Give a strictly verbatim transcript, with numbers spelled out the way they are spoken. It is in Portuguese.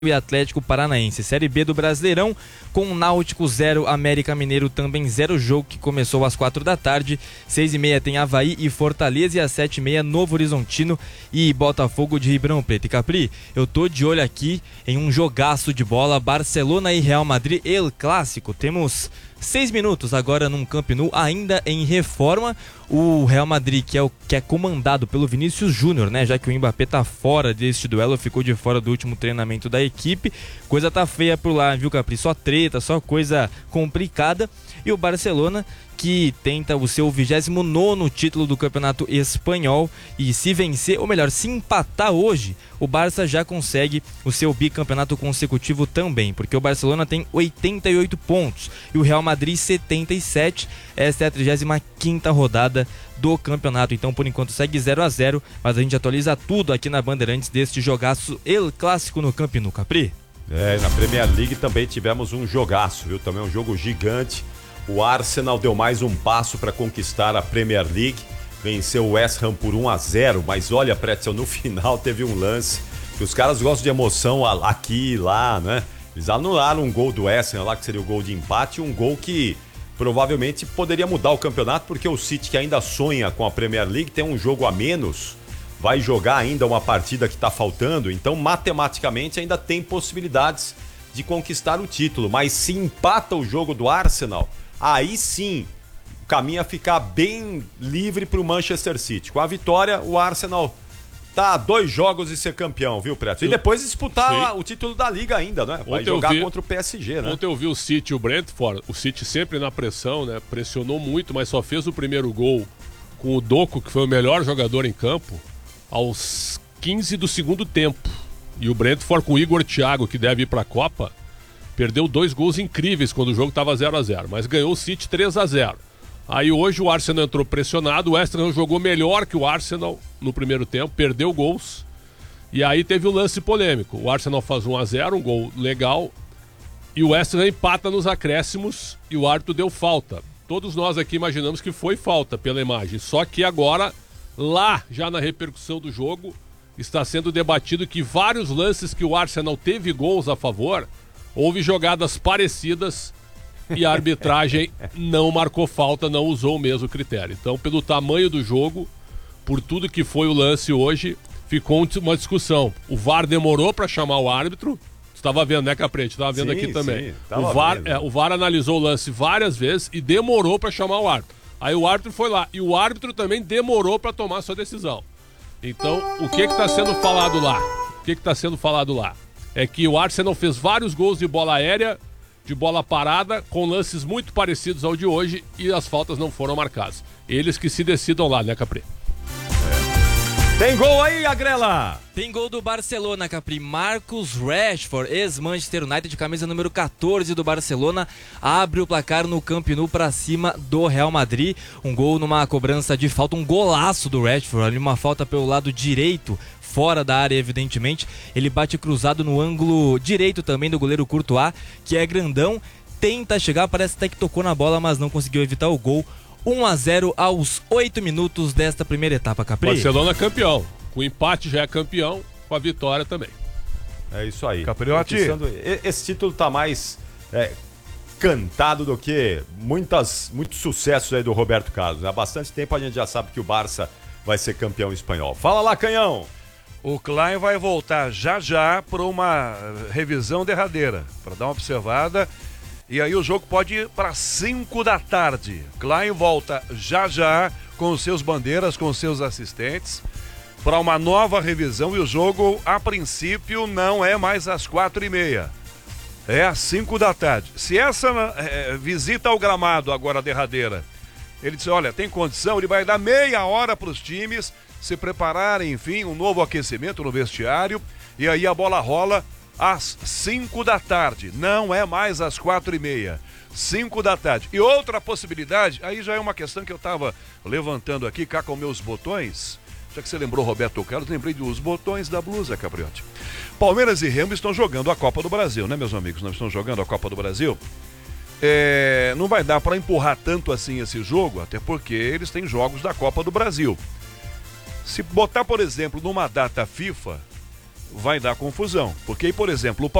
e Atlético Paranaense. Série B do Brasileirão, com Náutico zero, América Mineiro também zero, jogo que começou às quatro da tarde. Seis e meia tem Avaí e Fortaleza, e às sete e meia Novo Horizontino e Botafogo de Ribeirão Preto. E Capri, eu tô de olho aqui em um jogaço de bola, Barcelona e Real Madrid, El Clássico. Temos seis minutos agora num Camp Nou, ainda em reforma. O Real Madrid, que é, o, que é comandado pelo Vinícius Júnior, né? Já que o Mbappé tá fora deste duelo, ficou de fora do último treinamento da equipe. Coisa tá feia por lá, viu, Capri? Só treta, só coisa complicada. E o Barcelona, que tenta o seu vigésimo nono título do Campeonato Espanhol, e se vencer, ou melhor, se empatar hoje, o Barça já consegue o seu bicampeonato consecutivo também, porque o Barcelona tem oitenta e oito pontos e o Real Madrid setenta e sete. Essa é a trigésima quinta rodada do campeonato, então por enquanto segue zero a zero, mas a gente atualiza tudo aqui na Bandeirantes deste jogaço El Clássico no Camp Nou, Capri. É, na Premier League também tivemos um jogaço, viu? Também um jogo gigante. O Arsenal deu mais um passo para conquistar a Premier League, venceu o West Ham por um a zero, mas olha, Pretzel, no final teve um lance que os caras gostam de emoção aqui e lá, né? Eles anularam um gol do West Ham lá, que seria o gol de empate, um gol que provavelmente poderia mudar o campeonato, porque o City, que ainda sonha com a Premier League, tem um jogo a menos, vai jogar ainda uma partida que está faltando, então matematicamente ainda tem possibilidades de conquistar o título, mas se empata o jogo do Arsenal, aí sim o caminho a ficar bem livre para o Manchester City. Com a vitória, o Arsenal tá a dois jogos de ser campeão, viu, Preto? E depois disputar Sim. o título da Liga ainda, né? Vai Ontem jogar vi, contra o P S G, né? Ontem eu vi o City e o Brentford. O City sempre na pressão, né? Pressionou muito, mas só fez o primeiro gol com o Doku, que foi o melhor jogador em campo, aos quinze do segundo tempo. E o Brentford com o Igor Thiago, que deve ir pra Copa, perdeu dois gols incríveis quando o jogo estava zero a zero, mas ganhou o City três a zero. Aí hoje o Arsenal entrou pressionado, o West Ham jogou melhor que o Arsenal no primeiro tempo, perdeu gols, e aí teve o lance polêmico. O Arsenal faz um a zero, um gol legal, e o West Ham empata nos acréscimos e o árbitro deu falta. Todos nós aqui imaginamos que foi falta pela imagem, só que agora, lá já na repercussão do jogo, está sendo debatido que vários lances que o Arsenal teve gols a favor, houve jogadas parecidas e a arbitragem não marcou falta, não usou o mesmo critério. Então, pelo tamanho do jogo, por tudo que foi o lance hoje, ficou uma discussão. O V A R demorou para chamar o árbitro. Você estava vendo, né, Caprete? Estava vendo sim, aqui também. Sim, o, V A R, é, o V A R analisou o lance várias vezes e demorou para chamar o árbitro. Aí o árbitro foi lá e o árbitro também demorou para tomar sua decisão. Então, o que está sendo falado lá? O que está sendo falado lá? É que o Arsenal fez vários gols de bola aérea, de bola parada, com lances muito parecidos ao de hoje, e as faltas não foram marcadas. Eles que se decidam lá, né, Capri? É. Tem gol aí, Agrela! Tem gol do Barcelona, Capri. Marcus Rashford, ex-Manchester United, camisa número quatorze do Barcelona, abre o placar no Camp Nou para cima do Real Madrid. Um gol numa cobrança de falta, um golaço do Rashford, ali uma falta pelo lado direito, fora da área, evidentemente. Ele bate cruzado no ângulo direito também do goleiro Courtois, que é grandão, tenta chegar, parece até que tocou na bola, mas não conseguiu evitar o gol. um a zero aos oito minutos desta primeira etapa, Capri. Barcelona campeão. Com o empate já é campeão, com a vitória também. É isso aí. Capriotti. Esse título tá mais é, cantado do que muitas, muitos sucessos aí do Roberto Carlos. Há bastante tempo a gente já sabe que o Barça vai ser campeão espanhol. Fala lá, Canhão! O Klein vai voltar já já para uma revisão derradeira, para dar uma observada. E aí o jogo pode ir para cinco da tarde. Klein volta já já com os seus bandeiras, com os seus assistentes, para uma nova revisão. E o jogo, a princípio, não é mais às quatro e meia. É às cinco da tarde. Se essa é, visita ao gramado agora derradeira, ele disse, olha, tem condição, ele vai dar meia hora para os times se prepararem, enfim, um novo aquecimento no vestiário, e aí a bola rola às cinco da tarde, não é mais às quatro e meia, cinco da tarde. E outra possibilidade, aí já é uma questão que eu estava levantando aqui, cá com meus botões, já que você lembrou Roberto Carlos, lembrei dos botões da blusa, Capriotti. Palmeiras e Remo estão jogando a Copa do Brasil, né, meus amigos? Nós estamos jogando a Copa do Brasil. É, não vai dar para empurrar tanto assim esse jogo, até porque eles têm jogos da Copa do Brasil. Se botar, por exemplo, numa data FIFA, vai dar confusão. Porque aí, por exemplo, o